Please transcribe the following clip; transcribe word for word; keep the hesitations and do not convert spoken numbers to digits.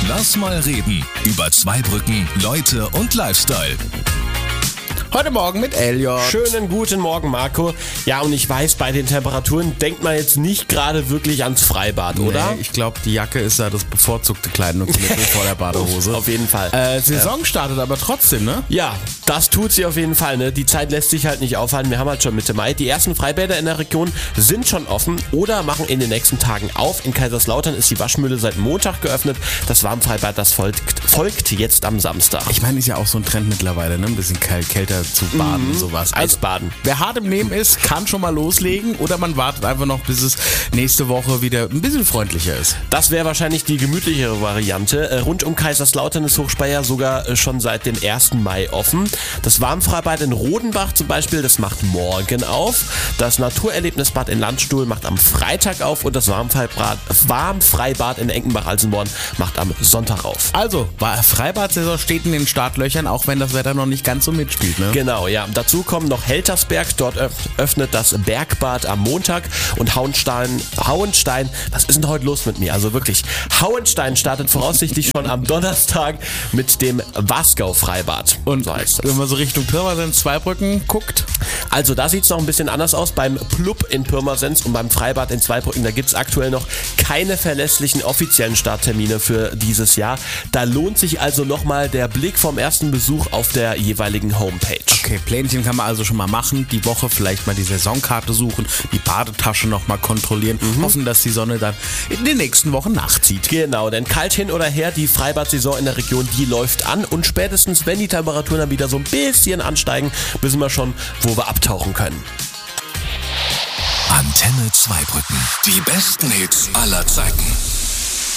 Lass mal reden über Zweibrücken, Leute und Lifestyle. Heute Morgen mit Elliot. Schönen guten Morgen, Marco. Ja, und ich weiß, bei den Temperaturen denkt man jetzt nicht gerade wirklich ans Freibad, oder? Nee, ich glaube, die Jacke ist ja das bevorzugte Kleidungsmittel vor der Badehose. Auf jeden Fall. Äh, Saison startet aber trotzdem, ne? Ja, das tut sie auf jeden Fall. Ne? Die Zeit lässt sich halt nicht aufhalten. Wir haben halt schon Mitte Mai. Die ersten Freibäder in der Region sind schon offen oder machen in den nächsten Tagen auf. In Kaiserslautern ist die Waschmühle seit Montag geöffnet. Das Warmfreibad, das folgt, folgt jetzt am Samstag. Ich meine, ist ja auch so ein Trend mittlerweile, ne? Ein bisschen käl- kälter zu baden Mhm. und sowas. Eisbaden. Wer hart im Nehmen ist, kann schon mal loslegen oder man wartet einfach noch, bis es nächste Woche wieder ein bisschen freundlicher ist. Das wäre wahrscheinlich die gemütlichere Variante. Äh, Rund um Kaiserslautern ist Hochspeyer sogar äh, schon seit dem ersten Mai offen. Das Warmfreibad in Rodenbach zum Beispiel, das macht morgen auf. Das Naturerlebnisbad in Landstuhl macht am Freitag auf und das Warmfreibad, Warmfreibad in Enkenbach-Alsenborn macht am Sonntag auf. Also, Freibad-Saison steht in den Startlöchern, auch wenn das Wetter noch nicht ganz so mitspielt, ne? Genau, ja. Dazu kommen noch Heltersberg, dort öff- öffnet das Bergbad am Montag und Hauenstein, Hauenstein, was ist denn heute los mit mir? Also wirklich, Hauenstein startet voraussichtlich schon am Donnerstag mit dem Wasgau-Freibad. Und so heißt das. wenn man so Richtung Pirmasens, Zweibrücken guckt, Also da sieht es noch ein bisschen anders aus. Beim Plub in Pirmasens und beim Freibad in Zweibrücken, da gibt es aktuell noch keine verlässlichen offiziellen Starttermine für dieses Jahr. Da lohnt sich also nochmal der Blick vom ersten Besuch auf der jeweiligen Homepage. okay, Plänchen kann man also schon mal machen, die Woche vielleicht mal die Saisonkarte suchen, die Badetasche nochmal kontrollieren, hoffen, dass die Sonne dann in den nächsten Wochen nachzieht. Genau, denn kalt hin oder her, die Freibad-Saison in der Region, die läuft an und spätestens, wenn die Temperaturen dann wieder so ein bisschen ansteigen, wissen wir schon, wo wir abtauchen können. Antenne Zweibrücken. Die besten Hits aller Zeiten.